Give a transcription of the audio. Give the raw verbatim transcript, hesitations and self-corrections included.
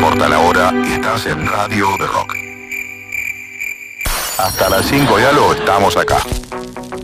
importa la hora, estás en Radio de Rock. Hasta las cinco y algo estamos acá.